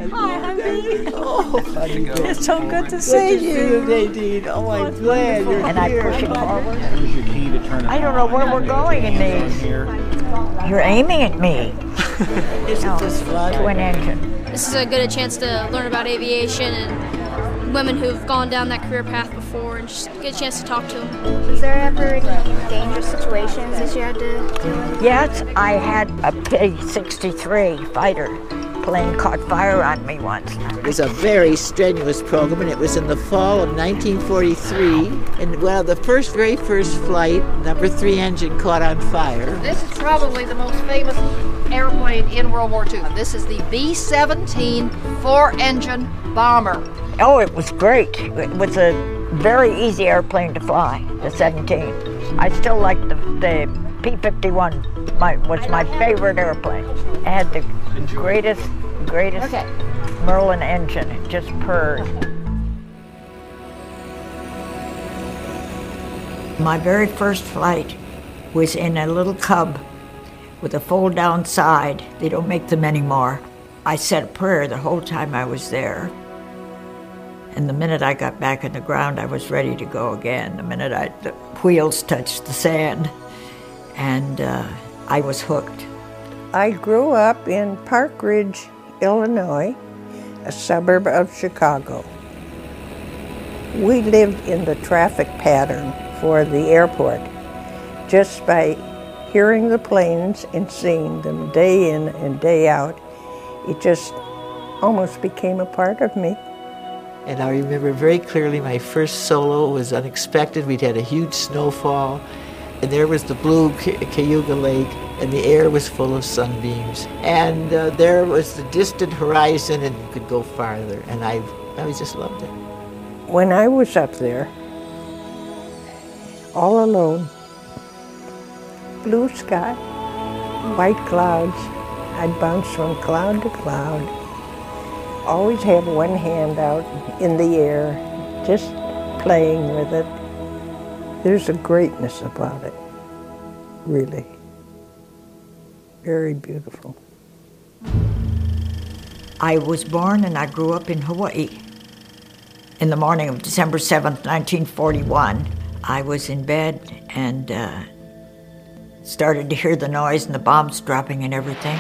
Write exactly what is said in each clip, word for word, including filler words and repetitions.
Hi, honey. Oh, honey. It's so good to Good see to see you. you, Nadine. Oh, I'm it's glad wonderful. you're And I here. push it forward. Here's your key to turn it I don't know on. where we're going in these. You're aiming at me. Isn't this fun? Twin engine. This is a good chance to learn about aviation and women who've gone down that career path before and just get a chance to talk to them. Was there ever any dangerous situations that you had to deal with? Yes, I had a P sixty-three fighter plane caught fire on me once. It was a very strenuous program, and it was in the fall of nineteen forty-three. And well, the first, very first flight, number three engine caught on fire. This is probably the most famous airplane in World War Two. This is the B seventeen four-engine bomber. Oh, it was great. It was a very easy airplane to fly, the seventeen. I still like the, the P fifty-one. My, was my favorite airplane. It had the greatest, greatest Okay. Merlin engine. It just purred. My very first flight was in a little Cub with a fold-down side. They don't make them anymore. I said a prayer the whole time I was there. And the minute I got back on the ground, I was ready to go again. The minute I, the wheels touched the sand, and uh, I was hooked. I grew up in Park Ridge, Illinois, a suburb of Chicago. We lived in the traffic pattern for the airport just by hearing the planes and seeing them day in and day out. It just almost became a part of me. And I remember very clearly my first solo was unexpected. We'd had a huge snowfall, and there was the blue Cayuga Lake, and the air was full of sunbeams. And uh, there was the distant horizon, and you could go farther, and I, I just loved it. When I was up there, all alone, blue sky, white clouds, I'd bounce from cloud to cloud. Always have one hand out in the air, just playing with it. There's a greatness about it, really. Very beautiful. I was born and I grew up in Hawaii. In the morning of December seventh, nineteen forty-one, I was in bed and uh, started to hear the noise and the bombs dropping and everything.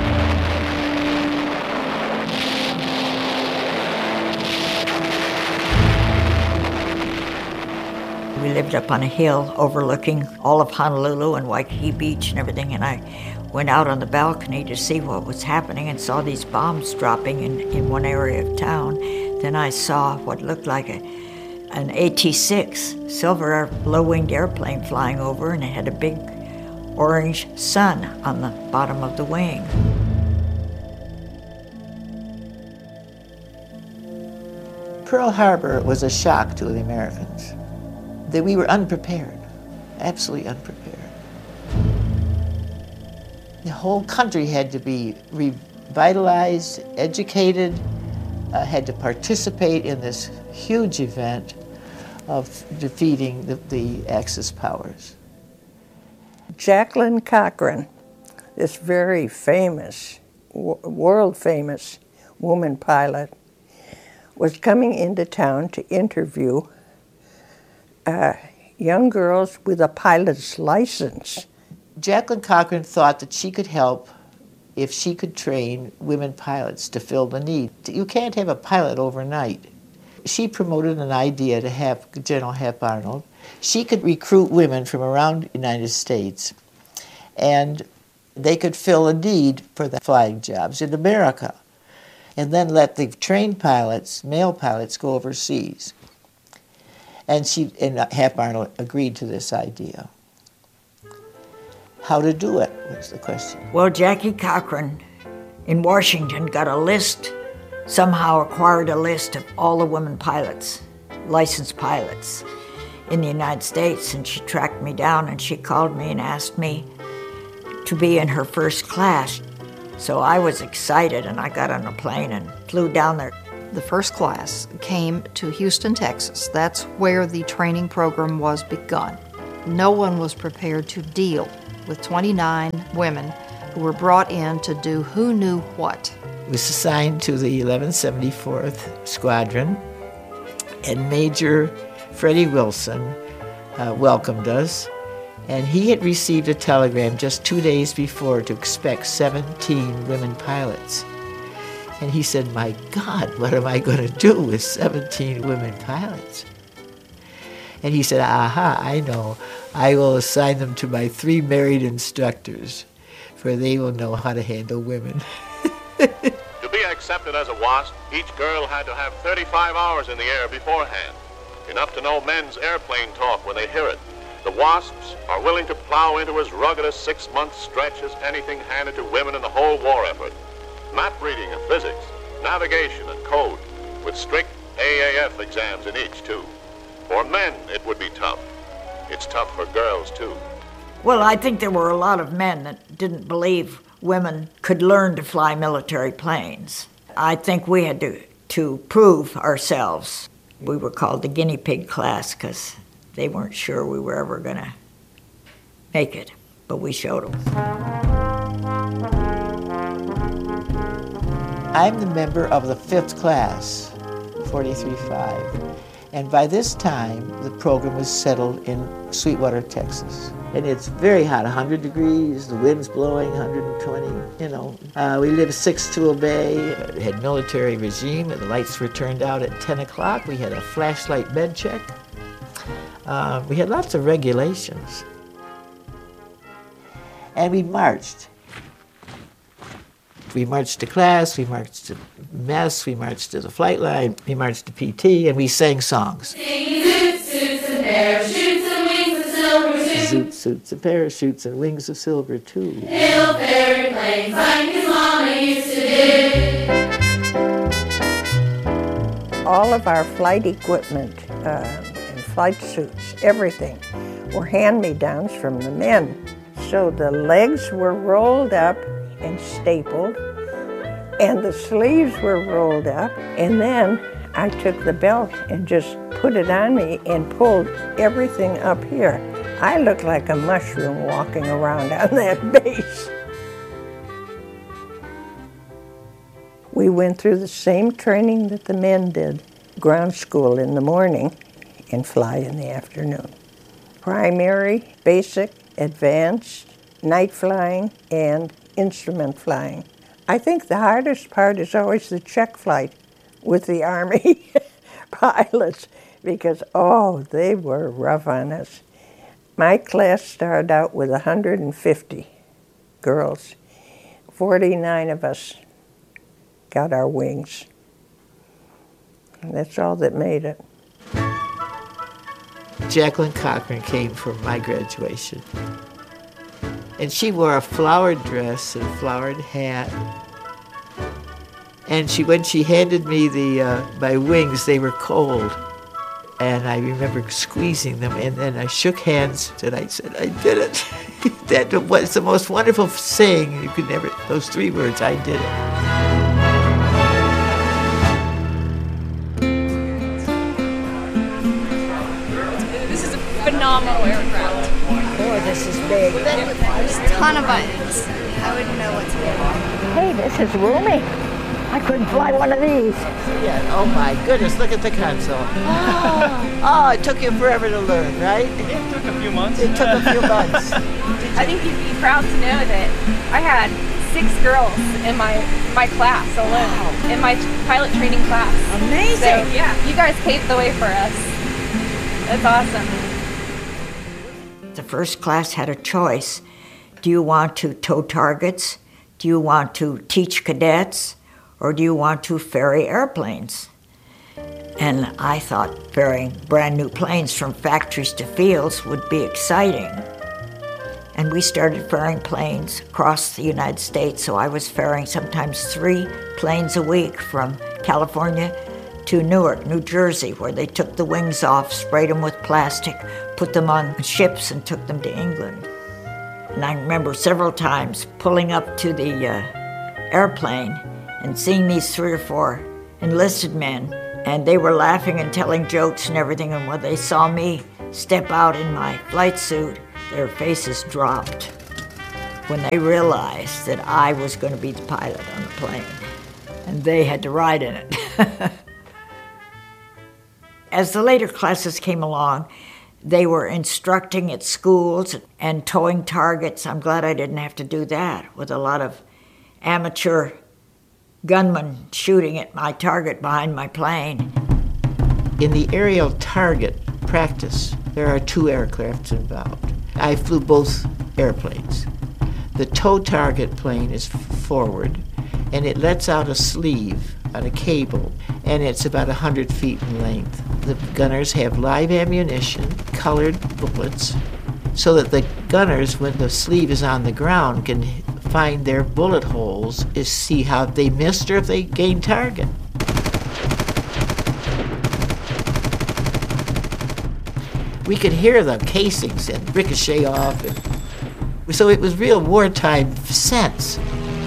We lived up on a hill overlooking all of Honolulu and Waikiki Beach and everything, and I went out on the balcony to see what was happening and saw these bombs dropping in, in one area of town. Then I saw what looked like a, an A T six, silver low-winged airplane flying over, and it had a big orange sun on the bottom of the wing. Pearl Harbor was a shock to the Americans. That we were unprepared, absolutely unprepared. The whole country had to be revitalized, educated, uh, had to participate in this huge event of defeating the, the Axis powers. Jacqueline Cochran, this very famous, world-famous woman pilot, was coming into town to interview uh, young girls with a pilot's license. Jacqueline Cochran thought that she could help if she could train women pilots to fill the need. You can't have a pilot overnight. She promoted an idea to have General Hap Arnold. She could recruit women from around the United States, and they could fill a need for the flying jobs in America, and then let the trained pilots, male pilots, go overseas. And she and Hap Arnold agreed to this idea. How to do it was the question. Well, Jackie Cochran in Washington got a list, somehow acquired a list of all the women pilots, licensed pilots in the United States, and she tracked me down and she called me and asked me to be in her first class. So I was excited, and I got on a plane and flew down there. The first class came to Houston, Texas. That's where the training program was begun. No one was prepared to deal with twenty-nine women who were brought in to do who knew what. was assigned to the eleven seventy-fourth Squadron, and Major Freddie Wilson uh, welcomed us, and he had received a telegram just two days before to expect seventeen women pilots. And he said, my God, what am I going to do with seventeen women pilots? And he said, aha, I know. I will assign them to my three married instructors, for they will know how to handle women. To be accepted as a WASP, each girl had to have thirty-five hours in the air beforehand, enough to know men's airplane talk when they hear it. The WASPs are willing to plow into as rugged a six-month stretch as anything handed to women in the whole war effort. Map reading and physics, navigation and code, with strict A A F exams in each, too. For men, it would be tough. It's tough for girls, too. Well, I think there were a lot of men that didn't believe women could learn to fly military planes. I think we had to, to prove ourselves. We were called the guinea pig class because they weren't sure we were ever going to make it, but we showed them. I'm the member of the fifth class, forty-three five, and by this time the program was settled in Sweetwater, Texas. And it's very hot, one hundred degrees, the wind's blowing, one hundred twenty, you know. Uh, we lived six to obey, uh, had military regime, the lights were turned out at ten o'clock, we had a flashlight bed check. Uh, we had lots of regulations. And we marched. We marched to class, we marched to mess, we marched to the flight line, we marched to P T, and we sang songs. Singing zoot suits and parachutes and wings of silver too. Zoot suits and parachutes and wings of silver too. Little fairy planes like his mama used to do. All of our flight equipment uh, and flight suits, everything, were hand-me-downs from the men. So the legs were rolled up and stapled, and the sleeves were rolled up, and then I took the belt and just put it on me and pulled everything up here. I looked like a mushroom walking around on that base. We went through the same training that the men did. Ground school in the morning and fly in the afternoon. Primary, basic, advanced, night flying, and instrument flying. I think the hardest part is always the check flight with the Army pilots because, oh, they were rough on us. My class started out with one hundred fifty girls. forty-nine of us got our wings. And that's all that made it. Jacqueline Cochran came for my graduation. And she wore a flowered dress and a flowered hat. And she, when she handed me the uh, my wings, they were cold. And I remember squeezing them, and then I shook hands, and I said, I did it. That was the most wonderful saying. You could never, those three words, I did it. This is a phenomenal aircraft. Boy, this is big. There's a ton of buttons. I wouldn't know what to do. Hey, this is roomy. I couldn't fly one of these. Yeah. Oh my goodness, look at the console. Oh, oh, it took you forever to learn, right? It took a few months. It took a few months. I think you'd be proud to know that I had six girls in my my class alone, wow. in my pilot training class. Amazing. So, yeah, you guys paved the way for us. That's awesome. The first class had a choice. Do you want to tow targets? Do you want to teach cadets? Or do you want to ferry airplanes? And I thought ferrying brand new planes from factories to fields would be exciting. And we started ferrying planes across the United States, so I was ferrying sometimes three planes a week from California to Newark, New Jersey, where they took the wings off, sprayed them with plastic, put them on ships and took them to England. And I remember several times pulling up to the uh, airplane and seeing these three or four enlisted men, and they were laughing and telling jokes and everything, and when they saw me step out in my flight suit, their faces dropped when they realized that I was going to be the pilot on the plane. and they had to ride in it. As the later classes came along, they were instructing at schools and towing targets. I'm glad I didn't have to do that with a lot of amateur gunmen shooting at my target behind my plane. In the aerial target practice, there are two aircrafts involved. I flew both airplanes. The tow target plane is forward, and it lets out a sleeve on a cable, and it's about one hundred feet in length. The gunners have live ammunition, colored bullets, so that the gunners, when the sleeve is on the ground, can find their bullet holes to see how they missed or if they gained target. We could hear the casings and ricochet off, and so it was real wartime sense.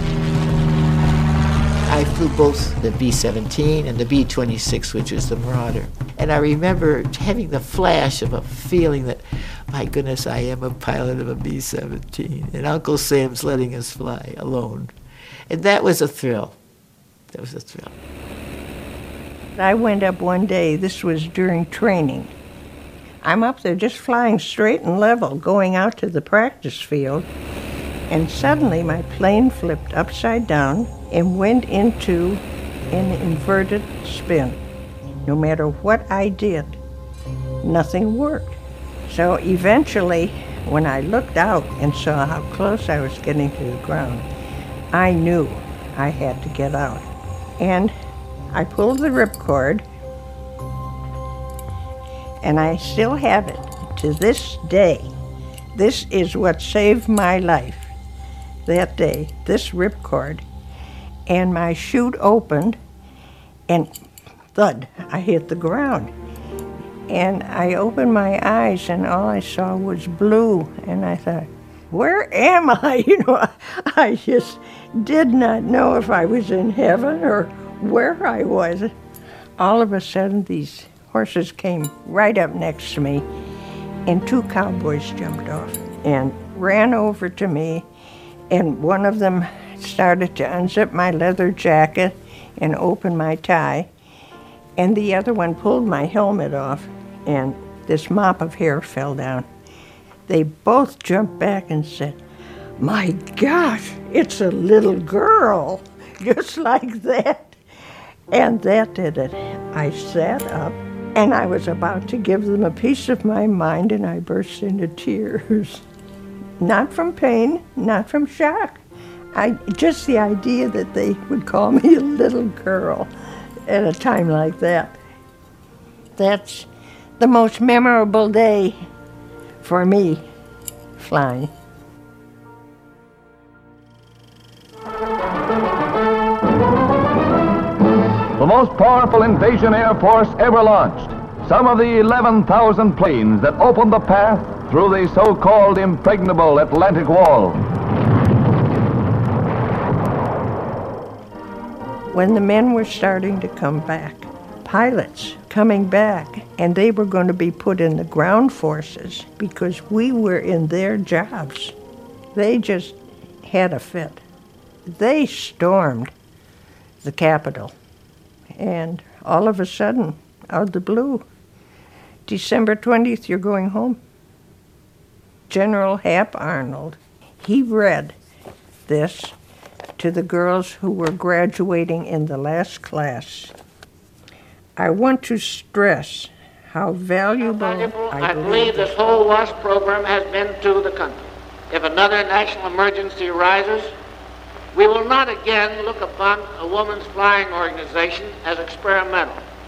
I flew both the B seventeen and the B twenty-six, which is the Marauder. And I remember having the flash of a feeling that, my goodness, I am a pilot of a B seventeen, and Uncle Sam's letting us fly alone. And that was a thrill. That was a thrill. I went up one day, this was during training. I'm up there just flying straight and level, going out to the practice field, and suddenly my plane flipped upside down and went into an inverted spin. No matter what I did, nothing worked. So eventually, when I looked out and saw how close I was getting to the ground, I knew I had to get out. And I pulled the ripcord, and I still have it to this day. This is what saved my life that day, this ripcord. And my chute opened, and thud, I hit the ground. And I opened my eyes, and all I saw was blue. And I thought, where am I? You know, I just did not know if I was in heaven or where I was. All of a sudden, these horses came right up next to me, and two cowboys jumped off and ran over to me, and one of them started to unzip my leather jacket and open my tie, and the other one pulled my helmet off, and this mop of hair fell down. They both jumped back and said, "My gosh, it's a little girl," just like that. And that did it. I sat up, and I was about to give them a piece of my mind, and I burst into tears. Not from pain, not from shock. I, just the idea that they would call me a little girl at a time like that. That's the most memorable day for me, flying. The most powerful invasion air force ever launched. Some of the eleven thousand planes that opened the path through the so-called impregnable Atlantic Wall. When the men were starting to come back, pilots coming back, and they were going to be put in the ground forces because we were in their jobs. They just had a fit. They stormed the Capitol, and all of a sudden, out of the blue, December twentieth, you're going home. General Hap Arnold, he read this to the girls who were graduating in the last class. I want to stress how valuable, how valuable I, I believe this whole WASP program has been to the country. If another national emergency arises, we will not again look upon a woman's flying organization as experimental.